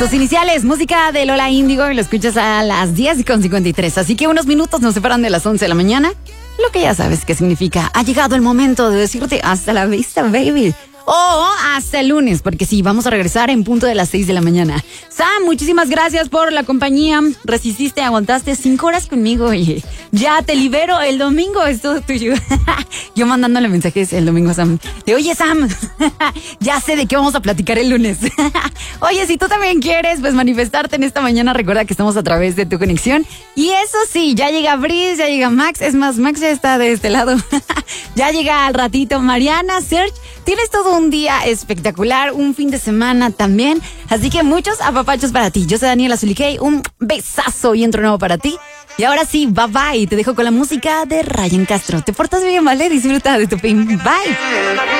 Tus iniciales, música de Lola Índigo, y lo escuchas a las 10:53. Así que unos minutos nos separan de las 11 de la mañana. Lo que ya sabes que significa, ha llegado el momento de decirte hasta la vista, baby. O hasta el lunes, porque sí, vamos a regresar en punto de las 6 de la mañana. Sam, muchísimas gracias por la compañía. Resististe, aguantaste 5 horas conmigo y ya te libero. El domingo es todo tuyo. Yo mandándole mensajes el domingo a Sam. Oye, Sam, ya sé de qué vamos a platicar el lunes. Oye, si tú también quieres pues manifestarte en esta mañana, recuerda que estamos a través de tu conexión. Y eso sí, ya llega Brice, ya llega Max. Es más, Max ya está de este lado. Ya llega al ratito Mariana, Serge. Tienes todo un día espectacular, un fin de semana también. Así que muchos apapachos para ti. Yo soy Daniela Zulikey, un besazo y entro nuevo para ti. Y ahora sí, bye bye. Te dejo con la música de Ryan Castro. Te portas bien, ¿vale? Disfruta de tu fin. Bye.